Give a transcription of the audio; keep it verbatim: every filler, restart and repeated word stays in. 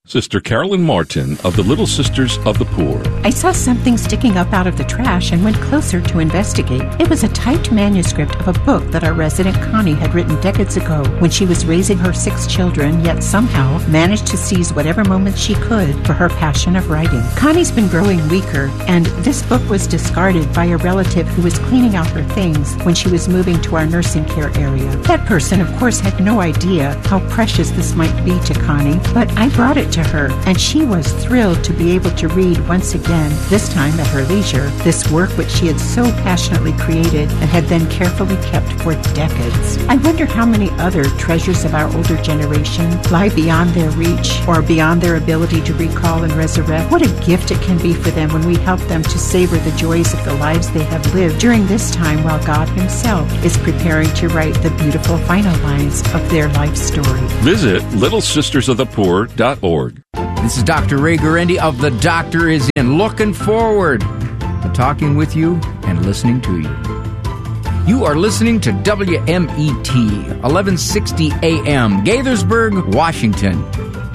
Sister Carolyn Martin of the Little Sisters of the Poor. I saw something sticking up out of the trash and went closer to investigate. It was a typed manuscript of a book that our resident Connie had written decades ago when she was raising her six children, yet somehow managed to seize whatever moment she could for her passion of writing. Connie's been growing weaker, and this book was discarded by a relative who was cleaning out her things when she was moving to our nursing care area. That person, of course, had no idea how precious this might be to Connie, but I brought it to her, and she was thrilled to be able to read once again, this time at her leisure, this work which she had so passionately created and had then carefully kept for decades. I wonder how many other treasures of our older generation lie beyond their reach or beyond their ability to recall and resurrect. What a gift it can be for them when we help them to savor the joys of the lives they have lived during this time while God Himself is preparing to write the beautiful final lines of their life story. Visit little sisters of the poor dot org. This is Doctor Ray Guarendi of The Doctor Is In, looking forward to talking with you and listening to you. You are listening to W M E T, eleven sixty A M, Gaithersburg, Washington.